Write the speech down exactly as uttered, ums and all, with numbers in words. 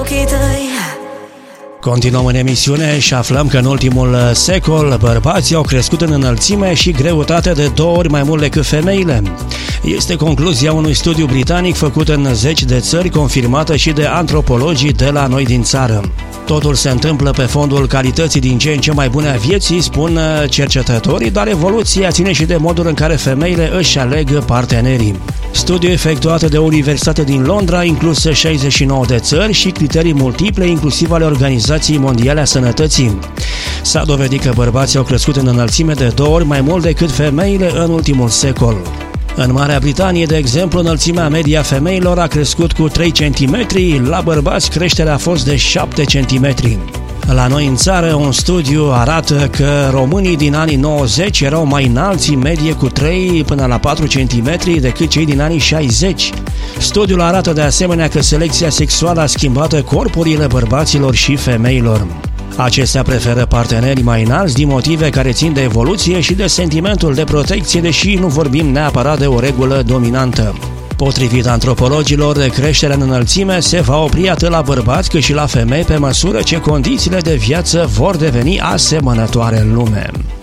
ochii tăi. Continuăm în emisiune și aflăm că în ultimul secol bărbații au crescut în înălțime și greutate de două ori mai mult decât femeile. Este concluzia unui studiu britanic făcut în zeci de țări, confirmată și de antropologii de la noi din țară. Totul se întâmplă pe fondul calității din ce în ce mai bune a vieții, spun cercetătorii, dar evoluția ține și de modul în care femeile își aleg partenerii. Studiul efectuat de o universitate din Londra, inclus șaizeci și nouă de țări și criterii multiple, inclusiv ale Organizației Mondiale a Sănătății. S-a dovedit că bărbații au crescut în înălțime de două ori mai mult decât femeile în ultimul secol. În Marea Britanie, de exemplu, înălțimea medie a femeilor a crescut cu trei centimetri, la bărbați creșterea a fost de șapte centimetri. La noi în țară, un studiu arată că românii din anii nouăzeci erau mai înalți în medie cu trei până la patru centimetri decât cei din anii șaizeci. Studiul arată de asemenea că selecția sexuală a schimbat corpurile bărbaților și femeilor. Acestea preferă parteneri mai înalți din motive care țin de evoluție și de sentimentul de protecție, deși nu vorbim neapărat de o regulă dominantă. Potrivit antropologilor, creșterea în înălțime se va opri atât la bărbați cât și la femei pe măsură ce condițiile de viață vor deveni asemănătoare în lume.